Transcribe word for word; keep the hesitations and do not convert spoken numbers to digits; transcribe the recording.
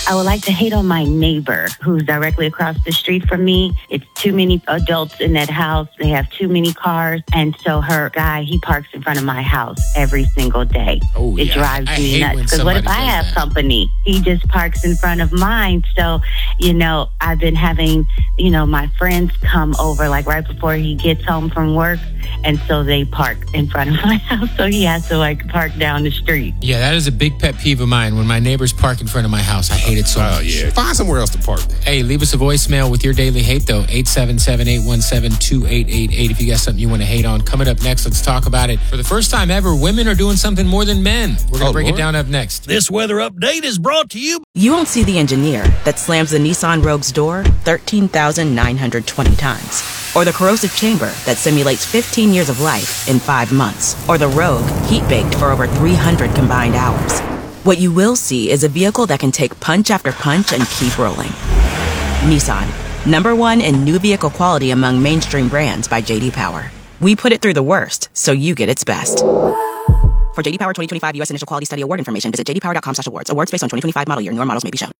I would like to hate on my neighbor who's directly across the street from me. It's too many adults in that house. They have too many cars. And so her guy, he parks in front of my house every single day. Oh, it yeah. drives I me nuts. Because what if I have that. company? He just parks in front of mine. So, you know, I've been having, you know, my friends come over like right before he gets home from work. And so they park in front of my house. So he has to like park down the street. Yeah, that is a big pet peeve of mine. When my neighbors park in front of my house, I hate it so Oh, much. yeah. Find somewhere else to park. Hey, leave us a voicemail with your daily hate, though. eight seven seven, eight one seven, two eight eight eight if you got something you want to hate on. Coming up next, let's talk about it. For the first time ever, women are doing something more than men. We're going to Oh, break Lord. it down up next. This weather update is brought to you. You won't see the engineer that slams the Nissan Rogue's door thirteen thousand nine hundred twenty times. Or the corrosive chamber that simulates fifteen years of life in five months. Or the Rogue heat-baked for over three hundred combined hours. What you will see is a vehicle that can take punch after punch and keep rolling. Nissan, number one in new vehicle quality among mainstream brands by J D Power. We put it through the worst, so you get its best. For J D Power twenty twenty-five U S Initial Quality Study Award information, visit j d power dot com slash awards. Awards based on twenty twenty-five model year. Newer models may be shown.